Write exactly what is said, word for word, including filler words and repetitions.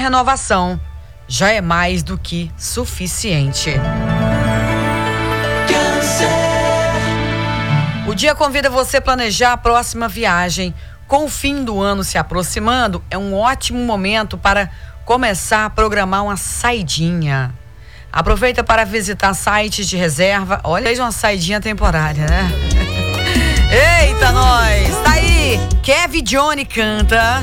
renovação já é mais do que suficiente. O dia convida você a planejar a próxima viagem. Com o fim do ano se aproximando, é um ótimo momento para começar a programar uma saidinha. Aproveita para visitar sites de reserva. Olha aí, uma saidinha temporária, né? Eita, nós! Tá aí! Kevin Johnny canta.